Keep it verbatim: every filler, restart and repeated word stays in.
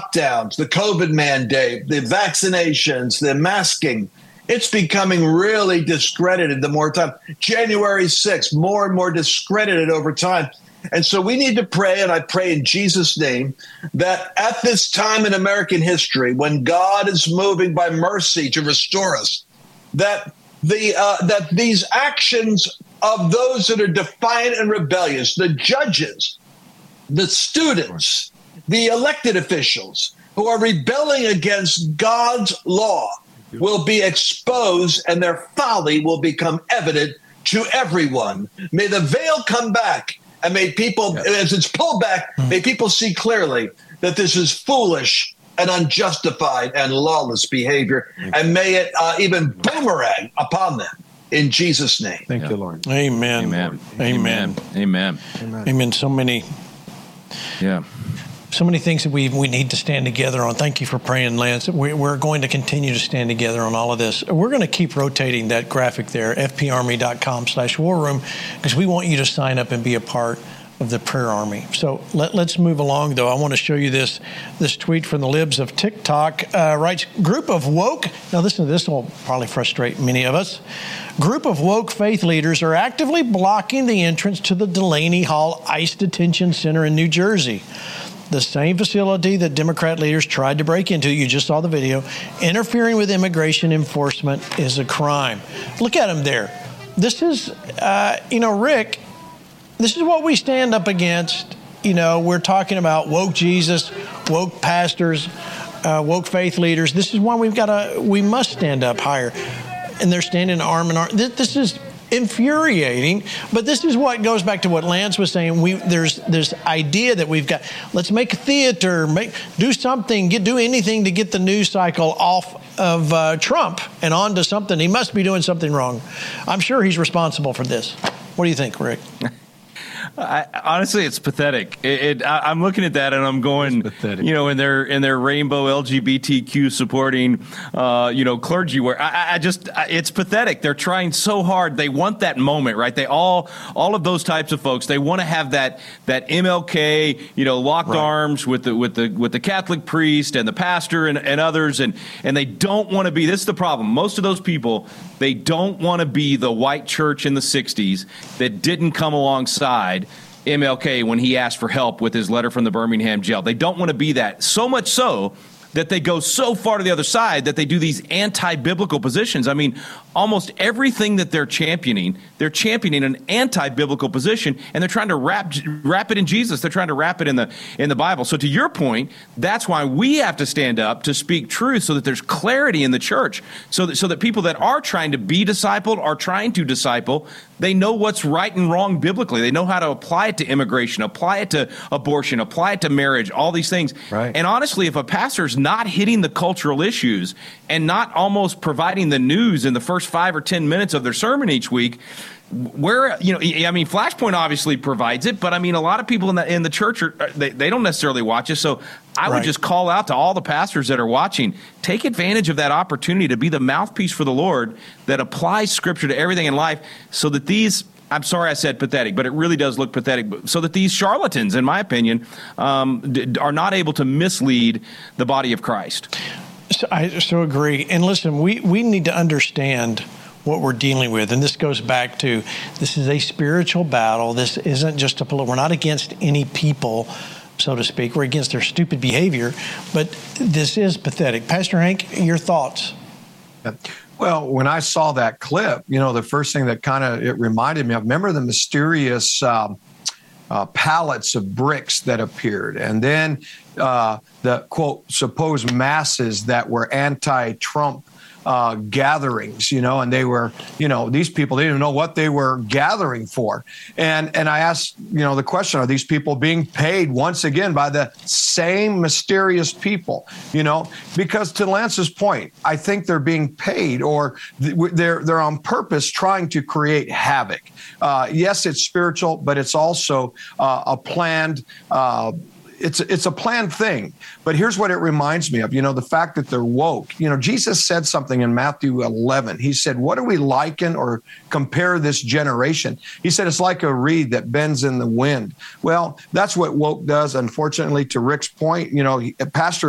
lockdowns, the COVID mandate, the vaccinations, the masking, it's becoming really discredited the more time. January sixth, more and more discredited over time. And so we need to pray, and I pray in Jesus' name, that at this time in American history, when God is moving by mercy to restore us, that the uh, that these actions of those that are defiant and rebellious, the judges, the students, the elected officials who are rebelling against God's law will be exposed, and their folly will become evident to everyone. May the veil come back, and may people, yes. as it's pulled back, mm-hmm. may people see clearly that this is foolish and unjustified and lawless behavior, mm-hmm. and may it uh, even boomerang upon them. In Jesus' name. Thank yeah. you, Lord. Amen. Amen. Amen. Amen. Amen. Amen. So many. Yeah. So many things that we we need to stand together on. Thank you for praying, Lance. We, we're going to continue to stand together on all of this. We're going to keep rotating that graphic there, fparmy.com slash war room, because we want you to sign up and be a part of the prayer army. So let, let's move along, though. I want to show you this this tweet from the libs of TikTok. Uh, writes, group of woke, now listen to this, will probably frustrate many of us. Group of woke faith leaders are actively blocking the entrance to the Delaney Hall ICE Detention Center in New Jersey. The same facility that Democrat leaders tried to break into. You just saw the video. Interfering with immigration enforcement is a crime. Look at them there. This is, uh, you know, Rick, this is what we stand up against. You know, we're talking about woke Jesus, woke pastors, uh, woke faith leaders. This is why we've got to, we must stand up higher. And they're standing arm in arm. This, this is infuriating, but this is what goes back to what Lance was saying. We there's this idea that we've got, let's make a theater, make do something, get do anything to get the news cycle off of uh, Trump and onto something. He must be doing something wrong. I'm sure he's responsible for this. What do you think, Rick? I, honestly, it's pathetic. It, it, I, I'm looking at that and I'm going, you know, in their in their rainbow L G B T Q supporting, uh, you know, clergy wear. I, I just, I, it's pathetic. They're trying so hard. They want that moment, right? They all, all of those types of folks. They want to have that that M L K, you know, locked right. arms with the with the with the Catholic priest and the pastor and, and others, and and they don't want to be. This is the problem. Most of those people, they don't want to be the white church in the sixties that didn't come alongside M L K when he asked for help with his letter from the Birmingham jail. They don't want to be that. So much so that they go so far to the other side that they do these anti-biblical positions. I mean, almost everything that they're championing, they're championing an anti-biblical position, and they're trying to wrap wrap it in Jesus. They're trying to wrap it in the in the Bible. So to your point, that's why we have to stand up to speak truth so that there's clarity in the church, so that so that people that are trying to be discipled, are trying to disciple, they know what's right and wrong biblically. They know how to apply it to immigration, apply it to abortion, apply it to marriage, all these things. Right. And honestly, if a pastor's not hitting the cultural issues and not almost providing the news in the first five or ten minutes of their sermon each week, where, you know, I mean, Flashpoint obviously provides it, but I mean, a lot of people in the in the church, are, they, they don't necessarily watch it. So I right. would just call out to all the pastors that are watching, take advantage of that opportunity to be the mouthpiece for the Lord that applies Scripture to everything in life, so that these, I'm sorry I said pathetic, but it really does look pathetic, so that these charlatans, in my opinion, um, d- are not able to mislead the body of Christ. So I so agree. And listen, we, we need to understand what we're dealing with. And this goes back to, this is a spiritual battle. This isn't just a political, we're not against any people, so to speak. We're against their stupid behavior, but this is pathetic. Pastor Hank, your thoughts? Well, when I saw that clip, you know, the first thing that kind of, it reminded me of, remember the mysterious um, uh, pallets of bricks that appeared, and then uh, the, quote, supposed masses that were anti-Trump Uh, gatherings, you know, and they were, you know, these people, they didn't know what they were gathering for. And and I asked, you know, the question, are these people being paid once again by the same mysterious people, you know? Because to Lance's point, I think they're being paid, or they're they're on purpose trying to create havoc. Uh, yes, it's spiritual, but it's also uh, a planned uh It's it's a planned thing. But here's what it reminds me of, you know, the fact that they're woke. You know, Jesus said something in Matthew eleven. He said, what do we liken or compare this generation? He said, it's like a reed that bends in the wind. Well, that's what woke does, unfortunately, to Rick's point. You know, Pastor